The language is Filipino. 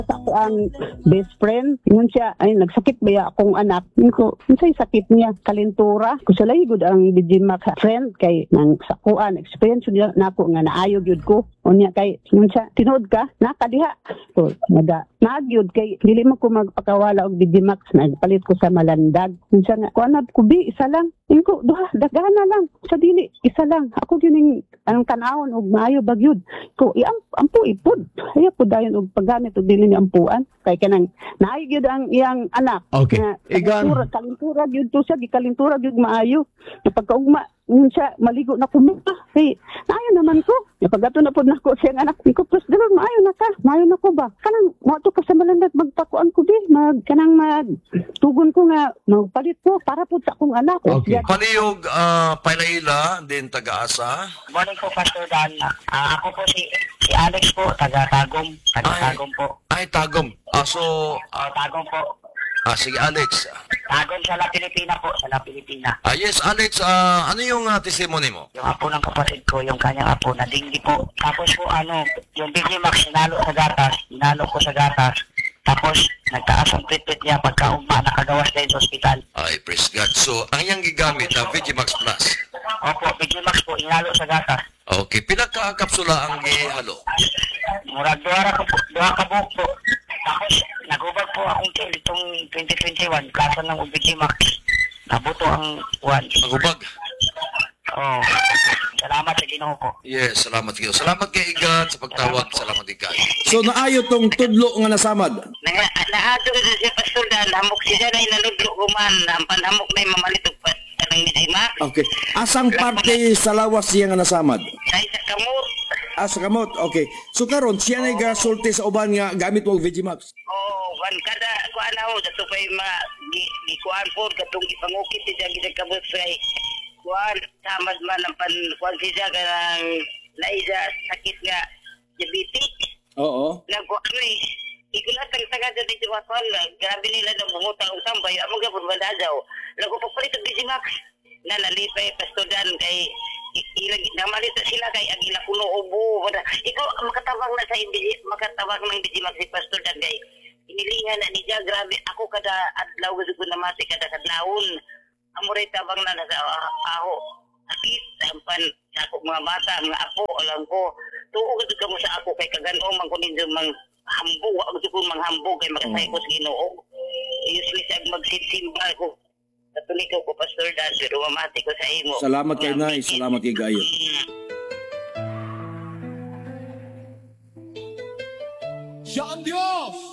Ako ang best friend. Yun siya, ay nagsakit ba ya akong anak? Yun ko, yun sa'y sakit niya, kalintura. Kung sila good ang Digimax friend kay nang sakuan, experience niya na ako nga naayog yun ko. O niya kay, yun siya, tinood ka, nakadiha. So, nagyod kay, dili mo ko magpakawala og Digimax, nagpalit ko sa Malandag. Yun siya nga, kuanap ko, isa lang. Yun ko, dagana lang. Sa dili, isa lang. Ako yun ang tanawon og maayo bagyod. Ko, ampo ipod. Ay po dayon og paggamit og dili ni ampuan. Kay kanang naay gyud ang iyang anak. Okay. Kalintura gyud to siya, gikalintura gyud maayo. Pagkaugma siya maligo na kumita. Hey, naayo naman ko. Pag ato na pod nako siyang anak ko, plus dalon maayo na ka. Maayo na ko ba? Kanang mo to ka sa Malandag magpakuan ko di, tugon ko nga magpalit ko para po sa akong anak. Okay. Palihog, Pailaila, din taga-asa. Morning po, Pastor Dan. Ako po si Alex po, taga-Tagum. Taga-Tagum po. Ay, Tagum. Tagum po. Sige, Alex. Tagum sa La Pilipina po, sa La Pilipina. Yes, Alex, ano yung testimony mo? Yung apo ng kapatid ko, yung kanyang apo na dinggi po. Tapos po, yung Digimax, sinalo ko sa gatas. Tapos, nagtaas ang treatment niya pagkaugma, nakagawas din sa ospital. Ay, praise God. So, ang iyang gigamit na Vigimax Plus. Opo, Digimax po, inalo sa gatas. Okay, pinagkakapsula ang gihalo. Murag duha ka buhok po. Tapos, nagubag po akong chill itong 2021, kaso ng Digimax. Nabuto ang one. Magubag. Oh, salamat sa Ginoo po. Yes, salamat kayo. Salamat kay Igat sa pagtawag. Salamat ikay. So naayo tong tudlo nga nasamad. Naato ka siya, Pastor Dan, hamok siya na inaludlo ko man, ang panhamok na yung mamalitog pa ng Digimax. Okay. Asang parte sa lawas siya nga nasamad? Sa kamot. Sa kamot. Okay. So karon siya na gasulti sa uban nga gamit mo og Vigimax. Kada kuan na ho, dato kay gikuan po, katong ipangukit siya ginagkamot kay kuan, samad man ang kuan siya kanang naida sakit nga diabetic. Oo. Nagkuan ikulatang taga sa dito kuan, grabe nila na mungutang usang bayo, amo gapon daw. Lago papalit og Digimax na nalipay pastodan kay ilang namalita sila kay ang ila kuno ubo. Ikaw makatabang na sa makatabang ng Digimax si pastodan kay inilingan na niya, grabe ako kada adlaw ko namati kada kadlawon. Amuray tabang na nasa aho. Sakit, sampan sa ako mga bata, mga apo, alam ko. Tuo ka mo sa ako kay kaganon man kunin mang hambog, ako ko mang hambog kay makasay ko sa Ginoo. Usually sa magsisimba ko. Katulik ko Pastor Dan, pero mamati ko sa imo. Salamat kay Nay, salamat kay Gayo. Siya ang Diyos!